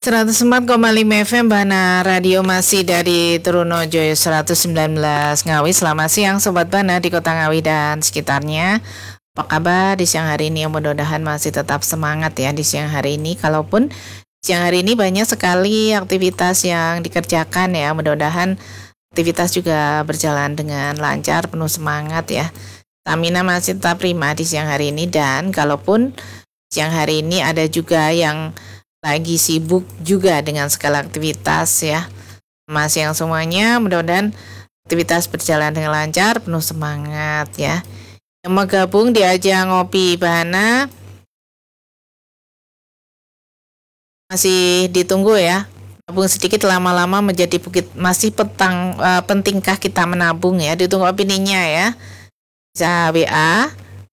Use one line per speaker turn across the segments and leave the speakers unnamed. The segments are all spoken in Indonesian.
104,5 FM Bana Radio masih dari Trunojoyo 119 Ngawi. Selamat siang Sobat Bana di Kota Ngawi dan sekitarnya. Apa kabar di siang hari ini? Mudah-mudahan masih tetap semangat ya di siang hari ini. Kalaupun siang hari ini banyak sekali aktivitas yang dikerjakan ya. Mudah-mudahan aktivitas juga berjalan dengan lancar, penuh semangat ya. Stamina masih tetap prima di siang hari ini. Dan kalaupun siang hari ini ada juga yang lagi sibuk juga dengan segala aktivitas ya. Mas yang semuanya mudah-mudahan aktivitas berjalan dengan lancar, penuh semangat ya. Yang mau gabung di ajang ngopi Bahana masih ditunggu ya. Nabung sedikit lama-lama menjadi bukit. Masih pentingkah kita menabung ya. Ditunggu opininya ya. Bisa WA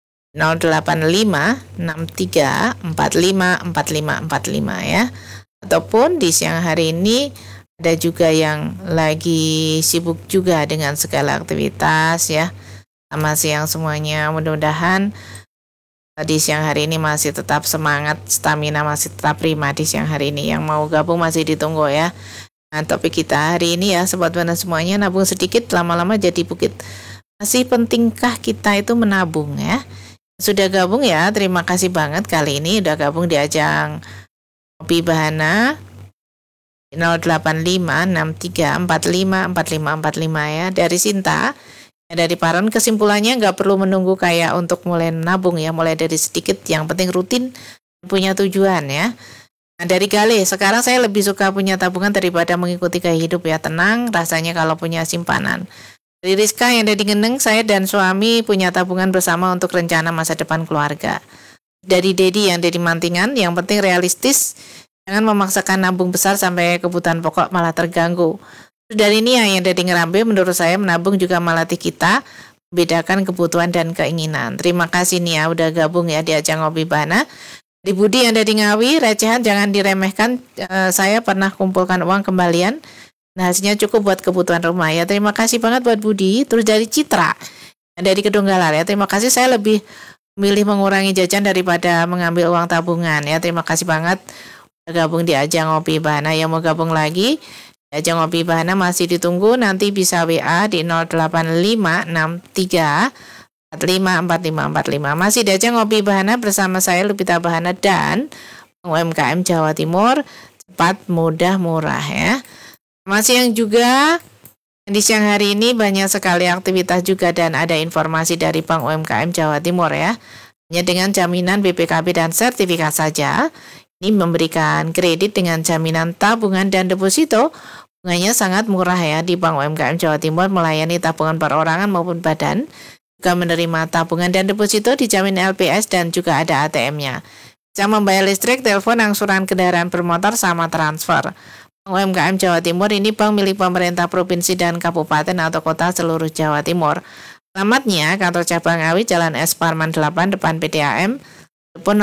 08563454545 ya. Ataupun di siang hari ini ada juga yang lagi sibuk juga dengan segala aktivitas ya. Sama siang semuanya, mudah-mudahan di siang hari ini masih tetap semangat, stamina masih tetap prima di siang hari ini. Yang mau gabung masih ditunggu ya. Nah, topik kita hari ini ya Sobat Bana semuanya, nabung sedikit lama-lama jadi bukit. Masih pentingkah kita itu menabung ya? Sudah gabung ya, terima kasih banget kali ini udah gabung di ajang Ngopi Bahana 08563454545 ya. Dari Sinta ya, dari Paran. Kesimpulannya nggak perlu menunggu kayak untuk mulai nabung ya, mulai dari sedikit, yang penting rutin, punya tujuan ya. Nah, dari Gale, sekarang saya lebih suka punya tabungan daripada mengikuti gaya hidup ya. Tenang rasanya kalau punya simpanan. Dari Rizka yang dari Geneng, saya dan suami punya tabungan bersama untuk rencana masa depan keluarga. Dari Dedi yang dari Mantingan, yang penting realistis, jangan memaksakan nabung besar sampai kebutuhan pokok malah terganggu. Dari Nia yang dari Ngerambe, menurut saya menabung juga melatih kita membedakan kebutuhan dan keinginan. Terima kasih Nia udah gabung ya di ajang Ngopi Bana. Di Budi yang dari Ngawi, recehan jangan diremehkan. Saya pernah kumpulkan uang kembalian. Nah, hasilnya cukup buat kebutuhan rumah ya. Terima kasih banget buat Budi. Terus dari Citra dari Kedunggalar ya. Terima kasih, saya lebih memilih mengurangi jajan daripada mengambil uang tabungan ya. Terima kasih banget udah gabung di ajang Ngopi Bahana. Yang mau gabung lagi di ajang Ngopi Bahana masih ditunggu. Nanti bisa WA di 08563454545. Masih di ajang Ngopi Bahana bersama saya Lupita Bahana dan UMKM Jawa Timur, cepat, mudah, murah ya. Masih yang juga di siang hari ini banyak sekali aktivitas juga dan ada informasi dari Bank UMKM Jawa Timur ya. Hanya dengan jaminan BPKB dan sertifikat saja. Ini memberikan kredit dengan jaminan tabungan dan deposito. Bunganya sangat murah ya di Bank UMKM Jawa Timur, melayani tabungan perorangan maupun badan. Juga menerima tabungan dan deposito dijamin LPS dan juga ada ATM-nya. Bisa membayar listrik, telepon, angsuran kendaraan bermotor sama transfer. UMKM Jawa Timur ini bank milik pemerintah provinsi dan kabupaten atau kota seluruh Jawa Timur. Alamatnya kantor cabang Ngawi, Jalan S. Parman 8 depan PDAM, telepon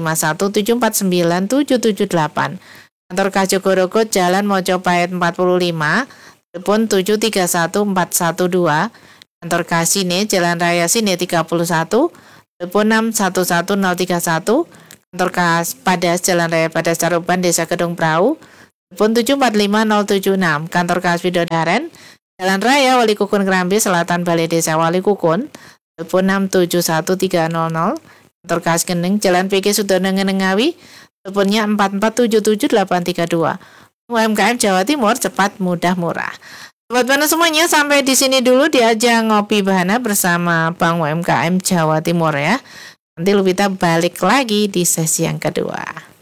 0351749778. Kantor Kajogorogo, Jalan Mojopahit 45, telepon 731412. Kantor Kasine, Jalan Raya Sine 31, telepon 611031. Kantor Padas, Jalan Raya Padas Caruban, Desa Kedung Prau, telepon 745076. Kantor Kas Widodaren, Jalan Raya Wali Kukun Kerambi Selatan, Balai Desa Wali Kukun, telepon 671300. Kantor Kas Geneng, Jalan PG Sudono Ngeneng Ngawi, teleponnya 4477832. UMKM Jawa Timur, cepat, mudah, murah. Sobat Bana semuanya, sampai di sini dulu di ajang Ngopi Bahana bersama Bank UMKM Jawa Timur ya. Nanti Lupita balik lagi di sesi yang kedua.